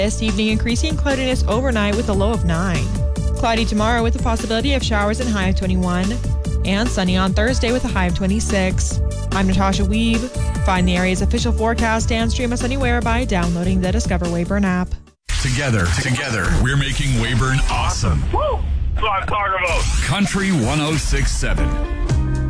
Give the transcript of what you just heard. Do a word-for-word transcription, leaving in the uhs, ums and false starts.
This evening, increasing cloudiness overnight with a low of nine. Cloudy tomorrow with the possibility of showers and high of twenty-one. And sunny on Thursday with a high of twenty-six. I'm Natasha Weeb. Find the area's official forecast and stream us anywhere by downloading the Discover Weyburn app. Together, together, we're making Weyburn awesome. Woo! That's what I'm talking about. Country one oh six point seven.